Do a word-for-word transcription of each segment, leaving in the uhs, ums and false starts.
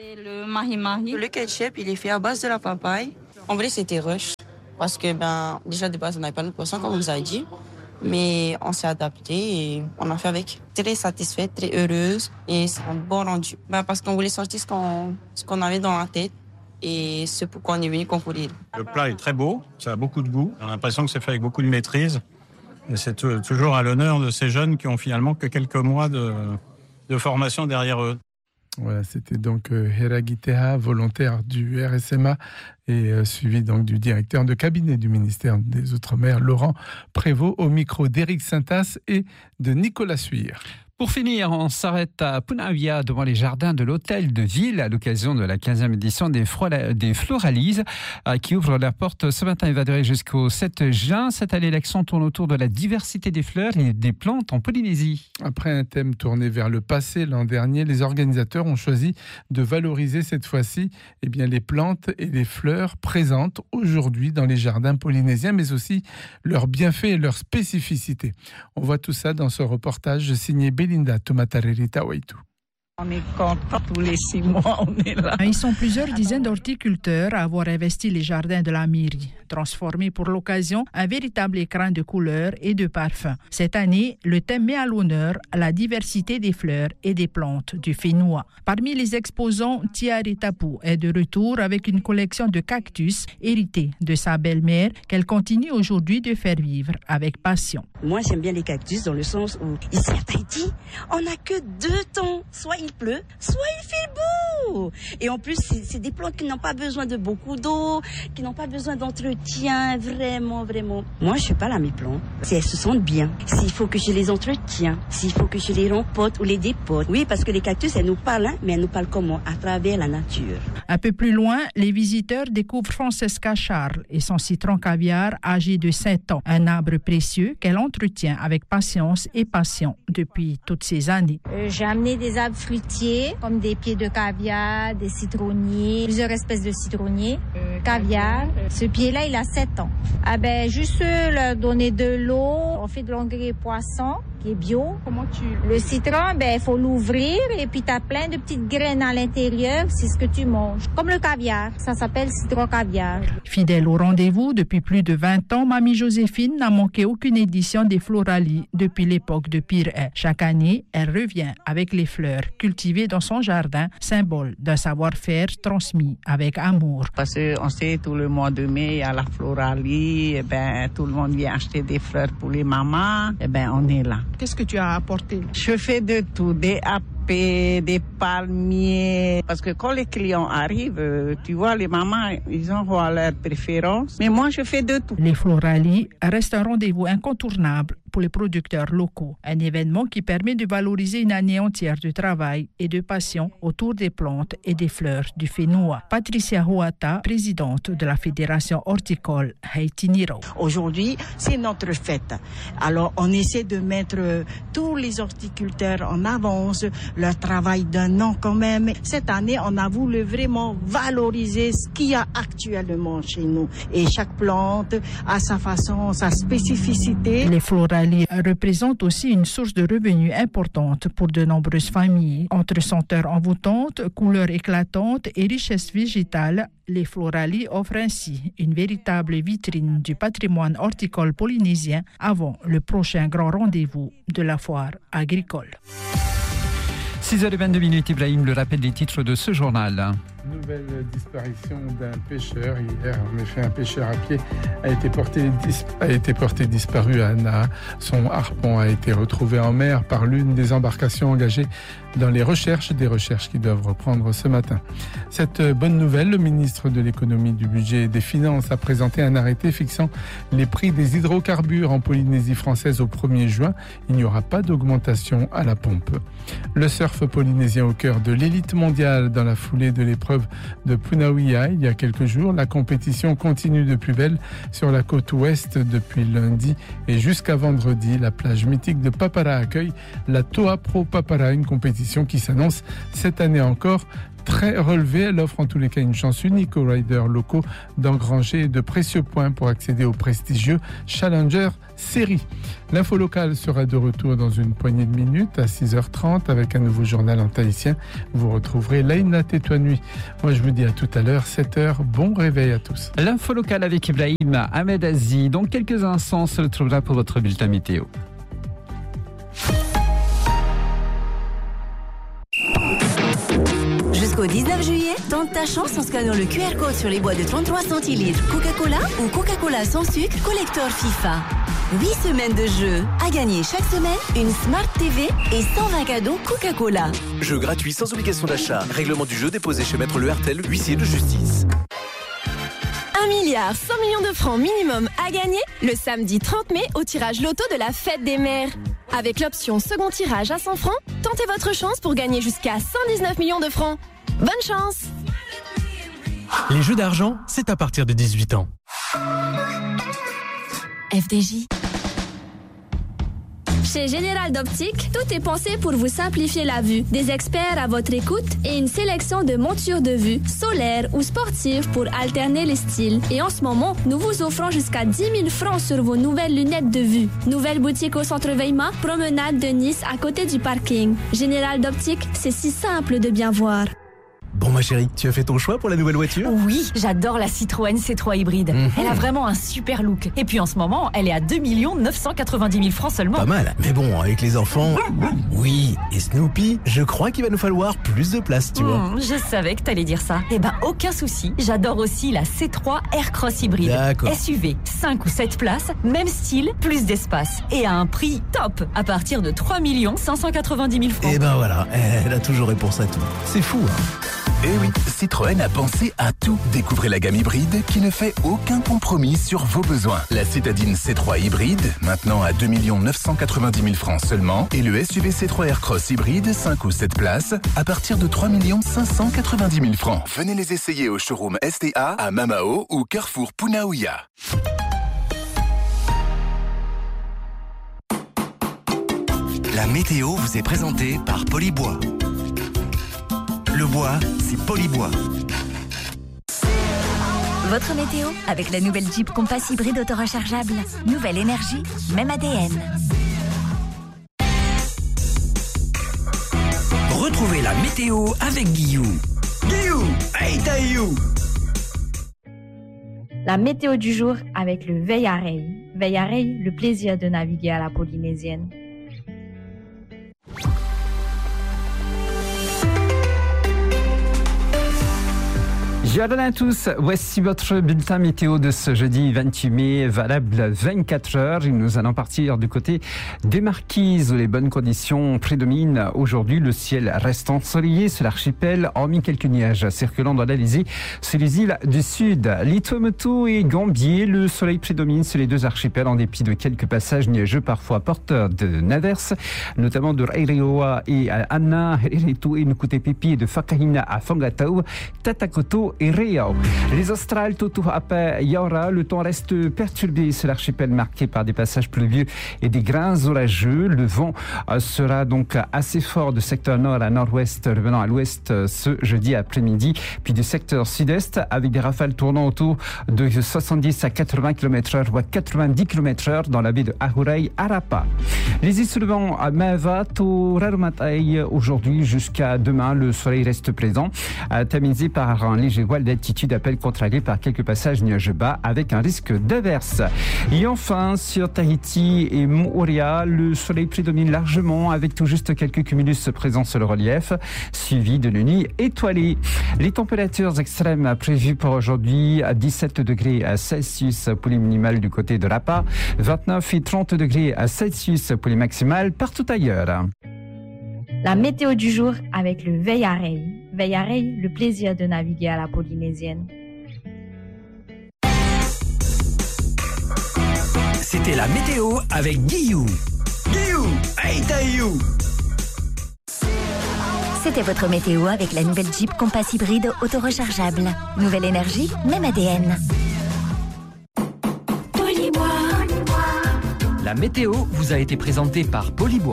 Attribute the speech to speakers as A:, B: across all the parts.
A: C'est le mahi-mahi.
B: Le ketchup, il est fait à base de la papaye. En vrai, c'était rush. Parce que, ben, déjà, de base, on n'avait pas notre poisson, comme on nous a dit. Mais on s'est adapté et on a fait avec. Très satisfaite, très heureuse. Et c'est un bon rendu. Ben, parce qu'on voulait sortir ce qu'on, ce qu'on avait dans la tête. Et c'est pourquoi on est venu concourir.
C: Le plat est très beau, ça a beaucoup de goût. On a l'impression que c'est fait avec beaucoup de maîtrise. Et c'est t- toujours à l'honneur de ces jeunes qui ont finalement que quelques mois de, de formation derrière eux.
D: Voilà, c'était donc euh, Hera Giteha, volontaire du R S M A, et euh, suivi donc du directeur de cabinet du ministère des Outre-mer, Laurent Prévost, au micro d'Éric Saintas et de Nicolas Suire.
E: Pour finir, on s'arrête à Punaouia devant les jardins de l'hôtel de ville à l'occasion de la quinzième édition des, Frola- des Floralises euh, qui ouvre la porte ce matin et va durer jusqu'au sept juin. Cette année, l'accent tourne autour de la diversité des fleurs et des plantes en Polynésie.
D: Après un thème tourné vers le passé l'an dernier, les organisateurs ont choisi de valoriser cette fois-ci eh bien, les plantes et les fleurs présentes aujourd'hui dans les jardins polynésiens, mais aussi leurs bienfaits et leurs spécificités. On voit tout ça dans ce reportage signé Belinda Tumatareri-Tawaitu.
F: On est content, tous les six mois, on est là.
G: Ils sont plusieurs dizaines d'horticulteurs à avoir investi les jardins de la mairie, transformé pour l'occasion un véritable écran de couleurs et de parfums. Cette année, le thème met à l'honneur la diversité des fleurs et des plantes du Fénois. Parmi les exposants, Tiari Tapu est de retour avec une collection de cactus hérités de sa belle-mère qu'elle continue aujourd'hui de faire vivre avec passion.
H: Moi, j'aime bien les cactus dans le sens où, ici à Tahiti, on n'a que deux temps. Soit il pleut, soit il fait beau. Et en plus, c'est, c'est des plantes qui n'ont pas besoin de beaucoup d'eau, qui n'ont pas besoin d'entretien, vraiment, vraiment. Moi, je ne fais pas la mes plantes. Si elles se sentent bien, s'il faut que je les entretiens, s'il faut que je les rempote ou les dépote. Oui, parce que les cactus, elles nous parlent, hein, mais elles nous parlent comment? À travers la nature.
G: Un peu plus loin, les visiteurs découvrent Francesca Charles et son citron caviar âgé de sept ans, un arbre précieux qu'elle entretient avec patience et passion depuis toutes ces années.
I: Euh, j'ai amené des arbres fruitiers comme des pieds de caviar, des citronniers, plusieurs espèces de citronniers, euh, caviar. Ce pied-là, il a sept ans. Ah ben, juste leur donner de l'eau, on fait de l'engrais poisson qui est bio.
G: Comment tu...
I: Le citron, ben, il faut l'ouvrir et puis tu as plein de petites graines à l'intérieur, c'est ce que tu manges. Comme le caviar, ça s'appelle citron caviar.
G: Fidèle au rendez-vous depuis plus de vingt ans, Mamie Joséphine n'a manqué aucune édition des Floralies depuis l'époque de Piré. Chaque année, elle revient avec les fleurs cultivées dans son jardin, symbole d'un savoir-faire transmis avec amour.
F: Parce qu'on sait, tout le mois de mai, à la Floralie, eh ben, tout le monde vient acheter des fleurs pour les mamans. Eh ben, on est là.
G: Qu'est-ce que tu as apporté?
F: Je fais de tout, des apés, des palmiers. Parce que quand les clients arrivent, tu vois, les mamans, ils ont leur préférence. Mais moi, je fais de tout.
G: Les Floralies restent un rendez-vous incontournable pour les producteurs locaux. Un événement qui permet de valoriser une année entière de travail et de passion autour des plantes et des fleurs du Fénois. Patricia Huata, présidente de la Fédération horticole Haiti-Niro.
H: Aujourd'hui, c'est notre fête. Alors, on essaie de mettre tous les horticulteurs en avance, leur travail d'un an quand même. Cette année, on a voulu vraiment valoriser ce qu'il y a actuellement chez nous. Et chaque plante a sa façon, sa spécificité.
G: Les Floralies représentent aussi une source de revenus importante pour de nombreuses familles. Entre senteurs envoûtantes, couleurs éclatantes et richesses végétales, les Floralies offrent ainsi une véritable vitrine du patrimoine horticole polynésien avant le prochain grand rendez-vous de la foire agricole.
E: six heures vingt-deux minutes, Ibrahim, le rappel des titres de ce journal.
D: Nouvelle disparition d'un pêcheur. Hier, en effet, un pêcheur à pied a été porté, dis- a été porté disparu à Anaa. Son harpon a été retrouvé en mer par l'une des embarcations engagées dans les recherches, des recherches qui doivent reprendre ce matin. Cette bonne nouvelle, le ministre de l'économie, du budget et des finances a présenté un arrêté fixant les prix des hydrocarbures en Polynésie française au premier juin. Il n'y aura pas d'augmentation à la pompe. Le surf polynésien au cœur de l'élite mondiale dans la foulée de l'épreuve de Punaouia il y a quelques jours. La compétition continue de plus belle sur la côte ouest depuis lundi et jusqu'à vendredi. La plage mythique de Papara accueille la Toa Pro Papara, une compétition qui s'annonce cette année encore très relevée. Elle offre en tous les cas une chance unique aux riders locaux d'engranger de précieux points pour accéder au prestigieux Challenger Series. L'info locale sera de retour dans une poignée de minutes à six heures trente avec un nouveau journal en tahitien. Vous retrouverez Laïna Tétouanoui. Moi je vous dis à tout à l'heure, sept heures. Bon réveil à tous.
E: L'info locale avec Ibrahim Ahmed Aziz. Dans quelques instants, on se retrouvera pour votre bulletin météo.
A: Jusqu'au dix-neuf juillet, tente ta chance en scannant le Q R code sur les boîtes de trente-trois centilitres Coca-Cola ou Coca-Cola sans sucre collector FIFA. huit semaines de jeu. À gagner chaque semaine, une Smart T V et cent vingt cadeaux Coca-Cola.
J: Jeu gratuit sans obligation d'achat. Règlement du jeu déposé chez Maître Le Hertel, huissier de justice.
K: un milliard cent millions de francs minimum à gagner le samedi trente mai au tirage loto de la Fête des Mères. Avec l'option second tirage à cent francs, tentez votre chance pour gagner jusqu'à cent dix-neuf millions de francs. Bonne chance!
L: Les jeux d'argent, c'est à partir de dix-huit ans.
K: F D J. Chez Général d'Optique, tout est pensé pour vous simplifier la vue. Des experts à votre écoute et une sélection de montures de vue, solaires ou sportives pour alterner les styles. Et en ce moment, nous vous offrons jusqu'à dix mille francs sur vos nouvelles lunettes de vue. Nouvelle boutique au centre Weimar, promenade de Nice à côté du parking. Général d'Optique, c'est si simple de bien voir.
L: Bon ma chérie, tu as fait ton choix pour la nouvelle voiture ?
M: Oui, j'adore la Citroën C trois hybride. Mmh. Elle a vraiment un super look. Et puis en ce moment, elle est à deux millions neuf cent quatre-vingt-dix mille francs seulement.
L: Pas mal, mais bon, avec les enfants... Oui, et Snoopy, je crois qu'il va nous falloir plus de place, tu mmh, vois.
M: Je savais que t'allais dire ça. Eh ben, aucun souci. J'adore aussi la C trois Aircross hybride.
L: D'accord.
M: S U V, cinq ou sept places, même style, plus d'espace. Et à un prix top, à partir de trois millions cinq cent quatre-vingt-dix mille francs.
L: Eh ben voilà, elle a toujours réponse à tout. C'est fou, hein.
J: Eh oui, Citroën a pensé à tout. Découvrez la gamme hybride qui ne fait aucun compromis sur vos besoins. La citadine C trois hybride, maintenant à deux millions neuf cent quatre-vingt-dix mille francs seulement, et le S U V C trois Aircross hybride, cinq ou sept places, à partir de trois millions cinq cent quatre-vingt-dix mille francs. Venez les essayer au showroom S T A à Mamao ou Carrefour Punaouia.
N: La météo vous est présentée par Polybois. Le bois, c'est Polybois.
A: Votre météo avec la nouvelle Jeep Compass hybride auto-rechargeable. Nouvelle énergie, même A D N.
N: Retrouvez la météo avec Guillou. Guillou, hey Taïou.
I: La météo du jour avec le Veille à Reille. Veille à Reille, le plaisir de naviguer à la polynésienne.
E: Bienvenue à tous, voici votre bulletin météo de ce jeudi vingt-huit mai, valable vingt-quatre heures. Nous allons partir du côté des Marquises où les bonnes conditions prédominent. Aujourd'hui, le ciel reste ensoleillé sur l'archipel, hormis quelques nuages circulant dans l'Alizé sur les îles du sud. Lituamotu et Gambier, le soleil prédomine sur les deux archipels en dépit de quelques passages nuageux, parfois porteurs de naverses, notamment de Raireoa et Anna, Heritu et Nukutepipi et de Fakahina à Fangatau, Tatakoto et Riau. Les Australes, Totu Apa, Yaura, le temps reste perturbé sur l'archipel marqué par des passages pluvieux et des grains orageux. Le vent sera donc assez fort du secteur nord à nord-ouest, revenant à l'ouest ce jeudi après-midi, puis du secteur sud-est avec des rafales tournant autour de soixante-dix à quatre-vingts kilomètres heure, voire quatre-vingt-dix kilomètres heure dans la baie de Ahurai Arapa. Les îles sur le vent à Maeva, Torarumatai, aujourd'hui jusqu'à demain, le soleil reste présent, tamisé par un léger voile d'altitude, appel contrarié par quelques passages nuageux bas avec un risque d'averse. Et enfin, sur Tahiti et Moorea, le soleil prédomine largement avec tout juste quelques cumulus présents sur le relief, suivi de nuit étoilée. Les températures extrêmes prévues pour aujourd'hui à dix-sept degrés Celsius pour les minimales du côté de Rapa, vingt-neuf et trente degrés Celsius pour les maximales partout ailleurs.
I: La météo du jour avec le Veille à Reille. Veille à Reille, le plaisir de naviguer à la polynésienne.
N: C'était la météo avec Guillou. Guillou, hey Taïou.
A: C'était votre météo avec la nouvelle Jeep Compass hybride auto-rechargeable. Nouvelle énergie, même A D N.
K: Polybois.
N: La météo vous a été présentée par Polybois.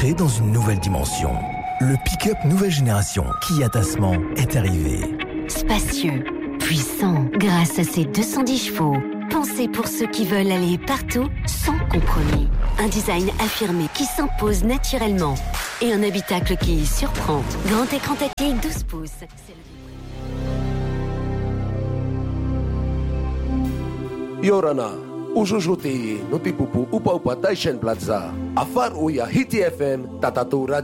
L: entrer dans une nouvelle dimension. Le pick-up nouvelle génération Kia Tasman est arrivé.
O: Spacieux, puissant, grâce à ses deux cent dix chevaux. Pensé pour ceux qui veulent aller partout sans compromis. Un design affirmé qui s'impose naturellement. Et un habitacle qui surprend. Grand écran tactile douze pouces.
P: Yorana, ujujuti, notipupu upa upa Taishan Plaza. Afar uya Hiti F M, Tatatou Radio.